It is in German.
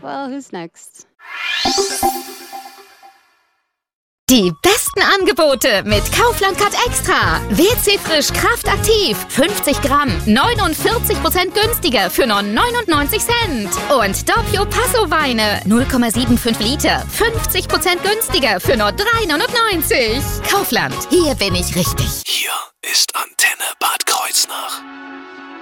well, who's next? Die besten Angebote mit Kaufland Card Extra. WC Frisch Kraftaktiv, 50 Gramm, 49% günstiger für nur 99 Cent. Und Doppio Passo Weine, 0,75 Liter, 50% günstiger für nur 3,99. Kaufland, hier bin ich richtig. Hier ist Antenne Bad Kreuznach.